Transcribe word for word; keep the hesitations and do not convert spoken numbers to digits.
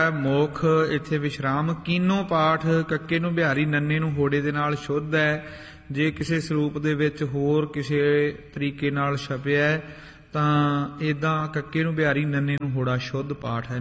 ਹੈ ਮੋਖ, ਇੱਥੇ ਵਿਸ਼ਰਾਮ। ਕੀਨੋ ਪਾਠ ਕੱਕੇ ਨੂੰ ਬਿਹਾਰੀ ਨੰਨੇ ਨੂੰ ਹੋੜੇ ਦੇ ਨਾਲ ਸ਼ੁੱਧ ਹੈ। ਜੇ ਕਿਸੇ ਸਰੂਪ ਦੇ ਵਿੱਚ ਹੋਰ ਕਿਸੇ ਤਰੀਕੇ ਨਾਲ ਛਪਿਆ ਤਾਂ ਇੱਦਾਂ ਕੱਕੇ ਨੂੰ ਬਿਹਾਰੀ ਨੰਨੇ ਨੂੰ ਹੋੜਾ ਸ਼ੁੱਧ ਪਾਠ ਹੈ।